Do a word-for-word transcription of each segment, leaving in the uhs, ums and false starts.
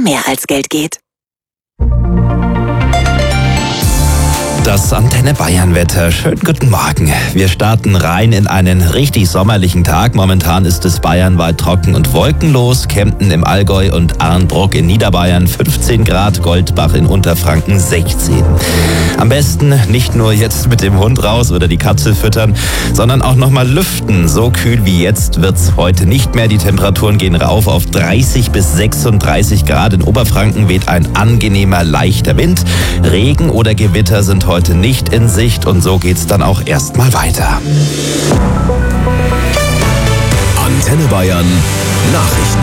mehr als Geld geht. Das Antenne Bayern Wetter. Schönen guten Morgen. Wir starten rein in einen richtig sommerlichen Tag. Momentan ist es bayernweit trocken und wolkenlos. Kempten im Allgäu und Arnbruck in Niederbayern fünfzehn Grad, Goldbach in Unterfranken sechzehn. Am besten nicht nur jetzt mit dem Hund raus oder die Katze füttern, sondern auch nochmal lüften. So kühl wie jetzt wird's heute nicht mehr. Die Temperaturen gehen rauf auf dreißig bis sechsunddreißig Grad. In Oberfranken weht ein angenehmer, leichter Wind. Regen oder Gewitter sind heute nicht in Sicht und so geht's dann auch erstmal weiter. Antenne Bayern Nachrichten.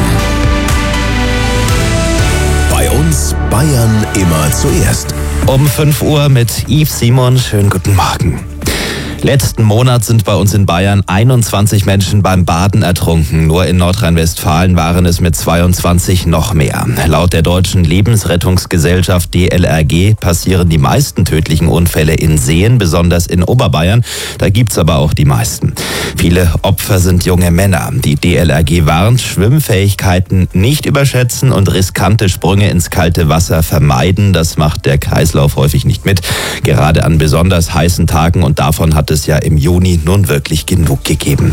Bei uns Bayern immer zuerst. Um fünf Uhr mit Yves Simon. Schönen guten Morgen. Letzten Monat sind bei uns in Bayern einundzwanzig Menschen beim Baden ertrunken. Nur in Nordrhein-Westfalen waren es mit zweiundzwanzig noch mehr. Laut der Deutschen Lebensrettungsgesellschaft D L R G passieren die meisten tödlichen Unfälle in Seen, besonders in Oberbayern. Da gibt's aber auch die meisten. Viele Opfer sind junge Männer. Die D L R G warnt, Schwimmfähigkeiten nicht überschätzen und riskante Sprünge ins kalte Wasser vermeiden. Das macht der Kreislauf häufig nicht mit, gerade an besonders heißen Tagen, und davon hat es ja im Juni nun wirklich genug gegeben.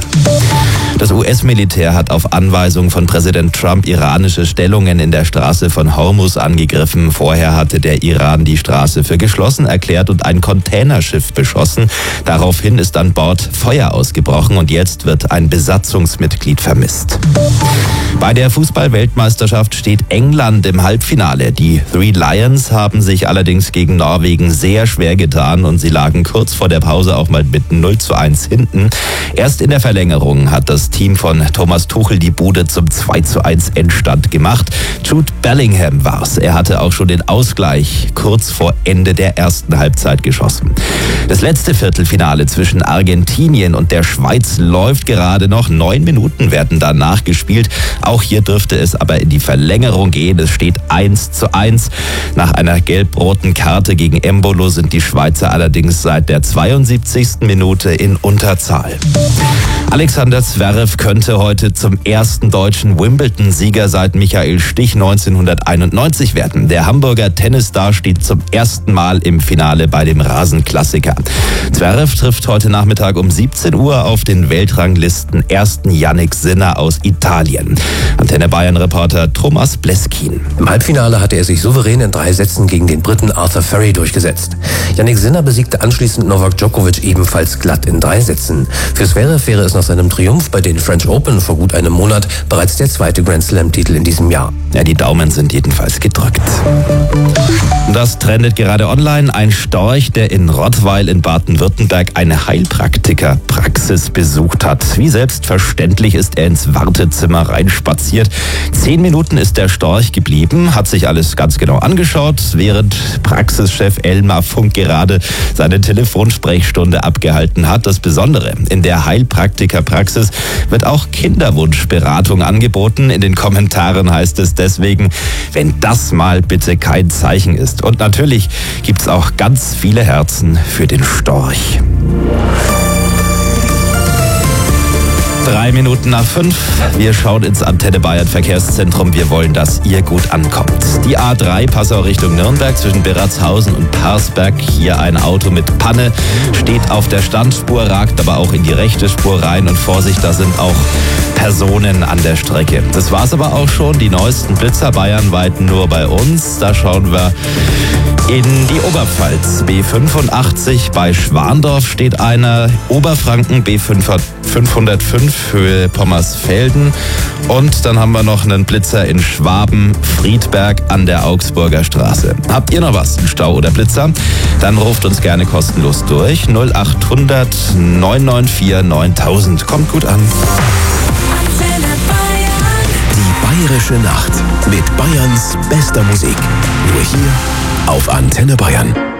Das U S-Militär hat auf Anweisung von Präsident Trump iranische Stellungen in der Straße von Hormuz angegriffen. Vorher hatte der Iran die Straße für geschlossen erklärt und ein Containerschiff beschossen. Daraufhin ist an Bord Feuer ausgebrochen und jetzt wird ein Besatzungsmitglied vermisst. Bei der Fußball-Weltmeisterschaft steht England im Halbfinale. Die Three Lions haben sich allerdings gegen Norwegen sehr schwer getan und sie lagen kurz vor der Pause auch mal mit null zu eins hinten. Erst in der Verlängerung hat das Team von Thomas Tuchel die Bude zum zwei zu eins Endstand gemacht. Jude Bellingham war's. Er hatte auch schon den Ausgleich kurz vor Ende der ersten Halbzeit geschossen. Das letzte Viertelfinale zwischen Argentinien und der Schweiz läuft gerade noch. Neun Minuten werden danach gespielt. Auch hier dürfte es aber in die Verlängerung gehen. Es steht eins zu eins. Nach einer gelb-roten Karte gegen Embolo sind die Schweizer allerdings seit der zweiundsiebzigsten Minute in Unterzahl. Alexander Zverev könnte heute zum ersten deutschen Wimbledon-Sieger seit Michael Stich neunzehnhunderteinundneunzig werden. Der Hamburger Tennisstar steht zum ersten Mal im Finale bei dem Rasenklassiker. Zverev trifft heute Nachmittag um siebzehn Uhr auf den Weltranglisten ersten Yannick Sinner aus Italien. Antenne Bayern-Reporter Thomas Bleskin. Im Halbfinale hatte er sich souverän in drei Sätzen gegen den Briten Arthur Ferry durchgesetzt. Yannick Sinner besiegte anschließend Novak Djokovic ebenfalls glatt in drei Sätzen. Für Zverev wäre es nach seinem Triumph bei den French Open vor gut einem Monat bereits der zweite Grand Slam-Titel in diesem Jahr. Ja, die Daumen sind jedenfalls gedrückt. Das trendet gerade online. Ein Storch, der in Rottweil in Baden-Württemberg eine Heilpraktiker-Praxis besucht hat. Wie selbstverständlich ist er ins Wartezimmer reinspaziert. Zehn Minuten ist der Storch geblieben, hat sich alles ganz genau angeschaut, während Praxischef Elmar Funk gerade seine Telefonsprechstunde abgehalten hat. Das Besondere: in der Heilpraktiker-Praxis wird auch Kinderwunschberatung angeboten. In den Kommentaren heißt es deswegen, wenn das mal bitte kein Zeichen ist. Und natürlich gibt's auch ganz viele Herzen für den Storch. Drei Minuten nach fünf. Wir schauen ins Antenne Bayern Verkehrszentrum. Wir wollen, dass ihr gut ankommt. Die A drei Passau Richtung Nürnberg zwischen Beratzhausen und Parsberg. Hier ein Auto mit Panne. Steht auf der Standspur, ragt aber auch in die rechte Spur rein. Und Vorsicht, da sind auch Personen an der Strecke. Das war's aber auch schon. Die neuesten Blitzer bayernweit nur bei uns. Da schauen wir in die Oberpfalz. B fünfundachtzig bei Schwandorf steht einer. Oberfranken B fünfhundertfünf Höhe Pommersfelden. Und dann haben wir noch einen Blitzer in Schwaben, Friedberg an der Augsburger Straße. Habt ihr noch was, Stau oder Blitzer? Dann ruft uns gerne kostenlos durch. null acht hundert neun neun vier neuntausend. Kommt gut an. Die Bayerische Nacht mit Bayerns bester Musik. Nur hier auf Antenne Bayern.